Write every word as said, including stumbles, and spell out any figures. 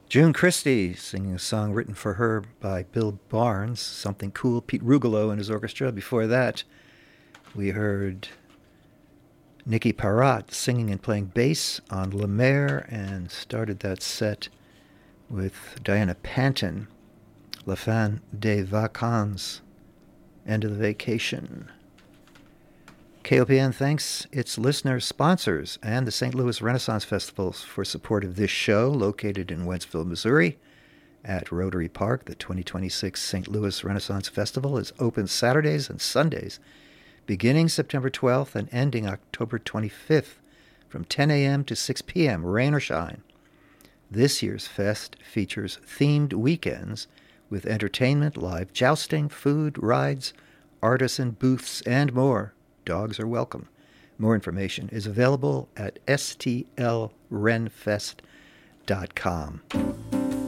June Christie singing a song written for her by Bill Barnes, Something Cool, Pete Rugolo and his orchestra. Before that, we heard Nicky Parrott singing and playing bass on La Mer, and started that set with Diana Panton, La Fin des Vacances, End of the Vacation. K O P N thanks its listeners, sponsors, and the Saint Louis Renaissance Festivals for support of this show, located in Wentzville, Missouri, at Rotary Park. The twenty twenty-six Saint Louis Renaissance Festival is open Saturdays and Sundays, beginning September twelfth and ending October twenty-fifth, from ten a.m. to six p.m., rain or shine. This year's fest features themed weekends with entertainment, live jousting, food, rides, artisan booths, and more. Dogs are welcome. More information is available at s t l ren fest dot com.